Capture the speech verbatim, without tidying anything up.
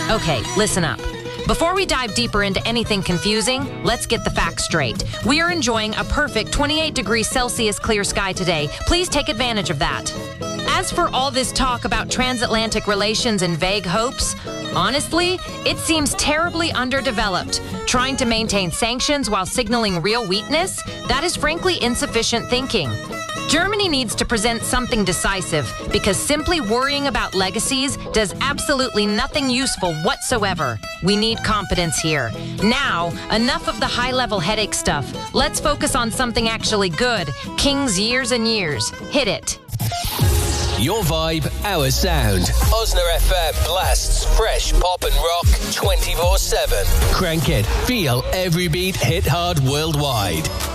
Okay, listen up. Before we dive deeper into anything confusing, let's get the facts straight. We are enjoying a perfect twenty-eight degrees Celsius clear sky today. Please take advantage of that. As for all this talk about transatlantic relations and vague hopes, honestly, it seems terribly underdeveloped. Trying to maintain sanctions while signaling real weakness? That is frankly insufficient thinking. Germany needs to present something decisive, because simply worrying about legacies does absolutely nothing useful whatsoever. We need confidence here. Now, enough of the high-level headache stuff. Let's focus on something actually good. King's years and years. Hit it. Your vibe, our sound. Osner F M blasts fresh pop and rock twenty-four seven. Crank it. Feel every beat hit hard worldwide.